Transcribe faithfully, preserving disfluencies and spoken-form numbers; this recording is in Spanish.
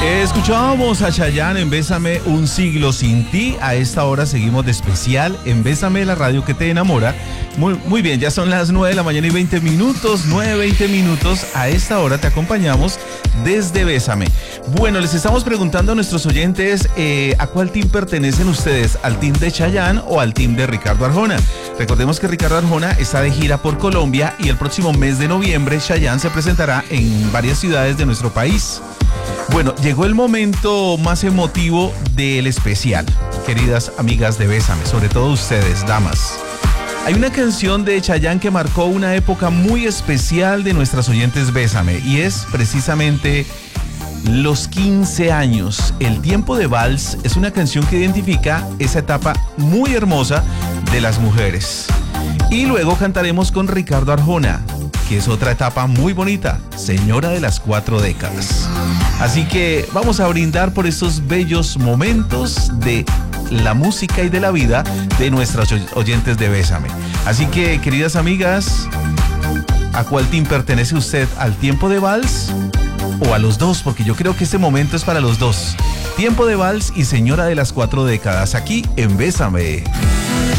Escuchábamos a Chayanne en Bésame un siglo sin ti. A esta hora seguimos de especial en Bésame, la radio que te enamora. Muy, muy bien, ya son las nueve de la mañana y veinte minutos, nueve, veinte minutos. A esta hora te acompañamos desde Bésame. Bueno, les estamos preguntando a nuestros oyentes eh, ¿a cuál team pertenecen ustedes? ¿Al team de Chayanne o al team de Ricardo Arjona? Recordemos que Ricardo Arjona está de gira por Colombia y el próximo mes de noviembre Chayanne se presentará en varias ciudades de nuestro país. Bueno, llegó el momento más emotivo del especial, queridas amigas de Bésame, sobre todo ustedes, damas. Hay una canción de Chayanne que marcó una época muy especial de nuestras oyentes Bésame y es precisamente los quince años. El tiempo de vals es una canción que identifica esa etapa muy hermosa de las mujeres. Y luego cantaremos con Ricardo Arjona, que es otra etapa muy bonita, señora de las cuatro décadas. Así que vamos a brindar por estos bellos momentos de la música y de la vida de nuestros oyentes de Bésame. Así que, queridas amigas, ¿a cuál team pertenece usted? ¿Al tiempo de vals o a los dos? Porque yo creo que este momento es para los dos. Tiempo de vals y señora de las cuatro décadas, aquí en Bésame.